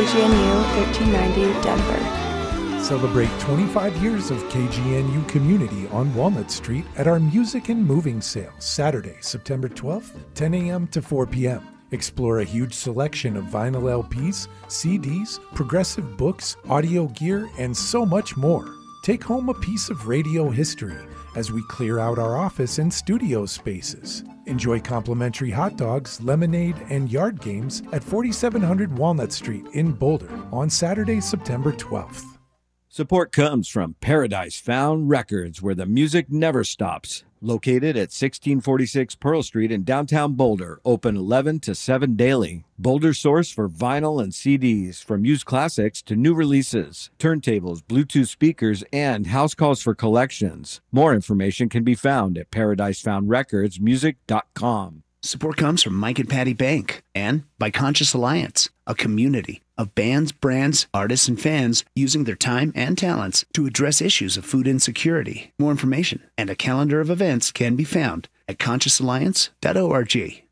KGNU 1390 Denver. Celebrate 25 years of KGNU community on Walnut Street at our Music and Moving Sale, Saturday, September 12th, 10 a.m. to 4 p.m. Explore a huge selection of vinyl LPs, CDs, progressive books, audio gear, and so much more. Take home a piece of radio history as we clear out our office and studio spaces. Enjoy complimentary hot dogs, lemonade, and yard games at 4700 Walnut Street in Boulder on Saturday, September 12th. Support comes from Paradise Found Records, where the music never stops. Located at 1646 Pearl Street in downtown Boulder, open 11 to 7 daily. Boulder's source for vinyl and CDs, from used classics to new releases, turntables, Bluetooth speakers, and house calls for collections. More information can be found at ParadiseFoundRecordsMusic.com. Support comes from Mike and Patty Bank and by Conscious Alliance, a community of bands, brands, artists, and fans using their time and talents to address issues of food insecurity. More information and a calendar of events can be found at consciousalliance.org.